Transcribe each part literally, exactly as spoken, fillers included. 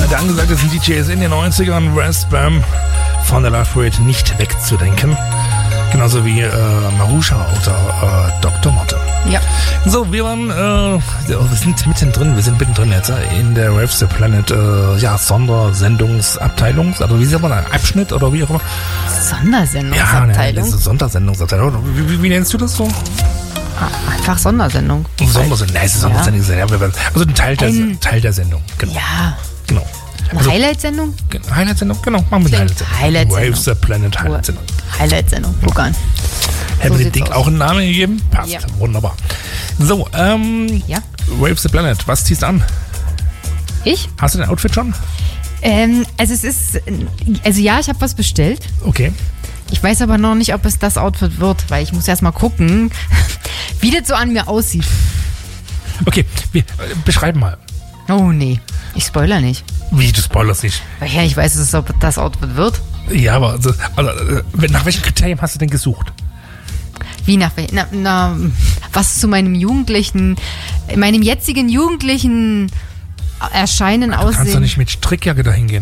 Der angesagte D J ist in den neunzigern, Westbam von der Love Parade nicht wegzudenken. Genauso wie äh, Marusha oder äh, Doktor Motte. Ja. So, wir waren, äh, wir sind mittendrin, wir sind mittendrin jetzt in der Rave the Planet, äh, ja, Sondersendungsabteilung, also wie sagt man, ein Abschnitt oder wie auch immer. Sondersendungsabteilung? Ja, ne, das ist Sondersendungsabteilung. Wie, wie, wie nennst du das so? Einfach Sondersendung. Sondersendung, nein, es ist Sondersendung. Ja. Also ein Teil der, ein, Teil der Sendung, genau. Ja. Genau. Eine also, Highlight-Sendung? Highlight-Sendung, genau, machen wir eine Highlight-Sendung. Highlight-Sendung. Rave the Planet Highlight-Sendung. Highlight-Sendung, guck an. Hätten wir dem Ding auch einen Namen gegeben? Passt, ja. Wunderbar. So, ähm, ja. Rave the Planet, was ziehst du an? Ich? Hast du dein Outfit schon? Ähm, also es ist, also ja, ich habe was bestellt. Okay. Ich weiß aber noch nicht, ob es das Outfit wird, weil ich muss erst mal gucken, wie das so an mir aussieht. Okay, wir, äh, beschreib mal. Oh nee, ich spoiler nicht. Wie, du spoilerst nicht? Weil ja, ich weiß, dass es das Outfit wird. Ja, aber also, also, nach welchen Kriterien hast du denn gesucht? Wie nach welchen? Na, na, was zu meinem jugendlichen, meinem jetzigen jugendlichen Erscheinen aussehen. Du kannst doch nicht mit Strickjacke dahin gehen.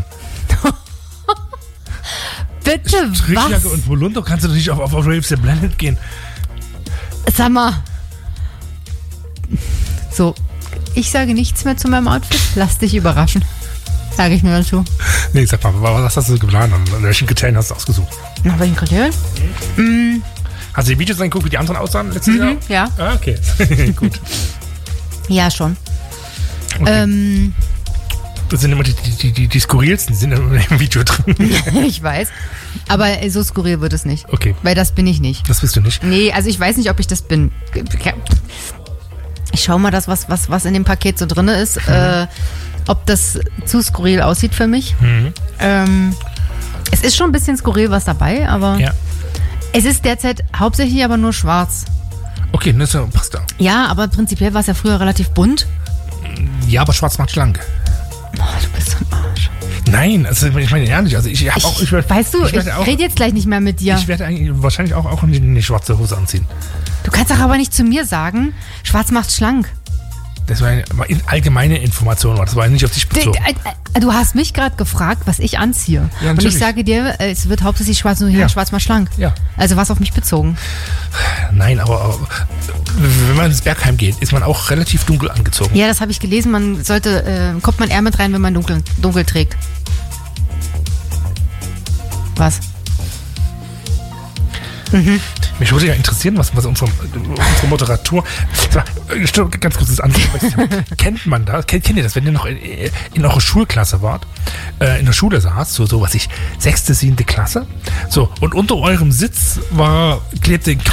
Bitte, Strickjacke was? und Volundo kannst du doch nicht auf, auf, auf Rave the Planet gehen. Sag mal. So, ich sage nichts mehr zu meinem Outfit. Lass dich überraschen. Sage ich nur dazu. Nee, sag mal, was hast du geplant? An welchen Kriterien hast du ausgesucht? Nach welchen Kriterien? Mhm. Hast du die Videos angeguckt, wie die anderen aussahen letztes mhm, Jahr? Ja. Ah, okay. Gut. Ja, schon. Okay. Ähm. Das sind immer die, die, die, die skurrilsten, die sind immer im Video drin. Ich weiß. Aber so skurril wird es nicht. Okay. Weil das bin ich nicht. Das bist du nicht? Nee, also ich weiß nicht, ob ich das bin. Ich schau mal, das, was, was, was in dem Paket so drin ist, mhm. äh, ob das zu skurril aussieht für mich. Mhm. Ähm, es ist schon ein bisschen skurril was dabei, aber ja. Es ist derzeit hauptsächlich aber nur schwarz. Okay, das passt da. Ja, aber prinzipiell war es ja früher relativ bunt. Ja, aber schwarz macht schlank. Oh, du bist so ein Arsch. Nein, also ich meine ehrlich, also ich habe auch... Ich werd, weißt du, ich, ich rede jetzt gleich nicht mehr mit dir. Ich werde eigentlich wahrscheinlich auch, auch eine schwarze Hose anziehen. Du kannst doch aber nicht zu mir sagen, schwarz macht schlank. Das war eine allgemeine Information, das war nicht auf dich bezogen. Du, du hast mich gerade gefragt, was ich anziehe. Ja, und ich sage dir, es wird hauptsächlich schwarz, nur hier ja. schwarz mal schlank. Ja. Also was auf mich bezogen? Nein, aber, aber wenn man ins Bergheim geht, ist man auch relativ dunkel angezogen. Ja, das habe ich gelesen. Man sollte, äh, kommt man eher mit rein, wenn man dunkel, dunkel trägt. Was? Mhm. Mich würde ja interessieren, was, was unsere, unsere Moderator. Ganz kurz das andere. Kennt man das? Kennt, kennt ihr das, wenn ihr noch in, in eurer Schulklasse wart, äh, in der Schule saßt, so, so was ich, sechste, siebte Klasse, so, und unter eurem Sitz war, klebte